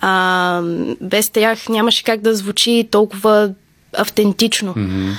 Без тях нямаше как да звучи толкова автентично.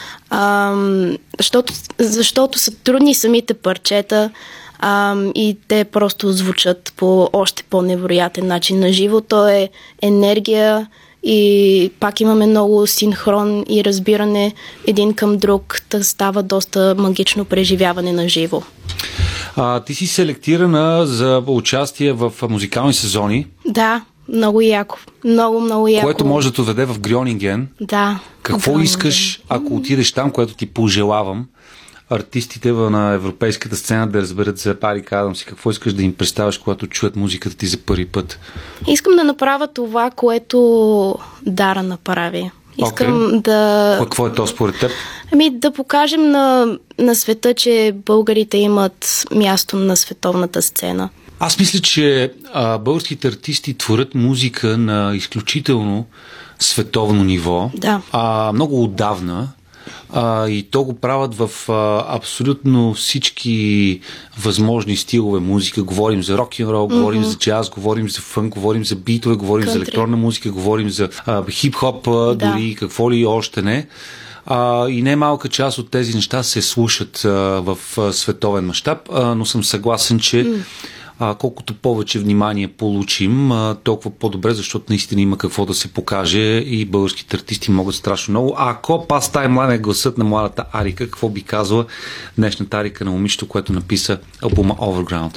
Защото са трудни самите парчета и те просто звучат по още по-невероятен начин на живо. То е енергия и пак имаме много синхрон и разбиране един към друг. Да става доста магично преживяване на живо. Ти си селектирана за участие в музикални сезони. Да, много яко. Много яко. Което може да доведе в Грьонинген. Да. Какво искаш, ако отидеш там, което ти пожелавам, артистите на европейската сцена да разберат за Арик Адамс и какво искаш да им представяш, когато чуят музиката ти за първи път? Искам да направя това, което Дара направи. Искам да... Какво е то според теб? Да покажем на света, че българите имат място на световната сцена. Аз мисля, че българските артисти творят музика на изключително световно ниво. Да. Много отдавна. И то го правят в абсолютно всички възможни стилове музика. Говорим за рок-н-рол, говорим за джаз, говорим за фънк, говорим за битове, говорим за електронна музика, говорим за хип-хоп, дори какво ли още не. И не малка част от тези неща се слушат в световен мащаб, но съм съгласен, че колкото повече внимание получим, толкова по-добре, защото наистина има какво да се покаже и българските артисти могат страшно много. Ако Past Timeline е гласът на младата Арика, какво би казала днешната Арика на момичето, което написа албума Overground?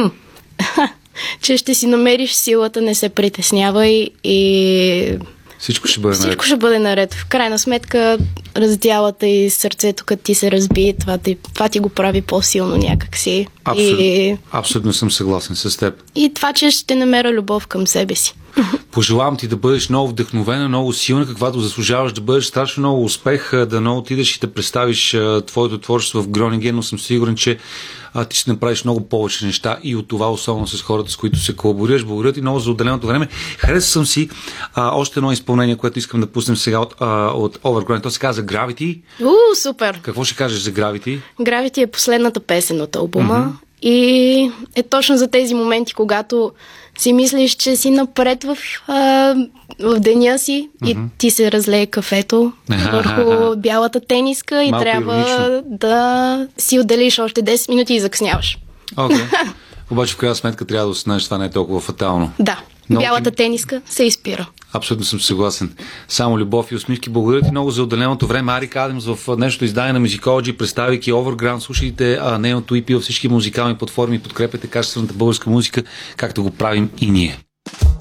Че ще си намериш силата, не се притеснявай и... Всичко ще бъде наред. Всичко ще бъде наред. В крайна сметка, раздялата и сърцето, като ти се разби, това ти го прави по-силно някакси. Абсолютно съм съгласен с теб. И това, че ще намеря любов към себе си. Пожелавам ти да бъдеш много вдъхновена, много силна, каквато заслужаваш, да бъдеш страшно много успех, да отидеш и да представиш твоето творчество в Грьонинген, но съм сигурен, че ти ще направиш много повече неща и от това, особено с хората, с които се колаборираш. Благодаря ти много за отделеното време. Харесвам си още едно изпълнение, което искам да пуснем сега от Overground. То се казва Gravity. Супер! Какво ще кажеш за Gravity? Gravity е последната песен от албума и е точно за тези моменти, когато си мислиш, че си напред в деня си и ти се разлее кафето върху бялата тениска и малко трябва иронично да си отделиш още 10 минути и закъсняваш. Обаче в крайна сметка трябва да осъзнаеш, това не е толкова фатално. Да, бялата тениска се изпира. Абсолютно съм съгласен. Само любов и усмивки. Благодаря ти много за отделеното време. Арик Адамс в днешното издание на Musicology, представяйки Overground. Слушайте нейното EP във всички музикални платформи. Подкрепете качествената българска музика, както го правим и ние.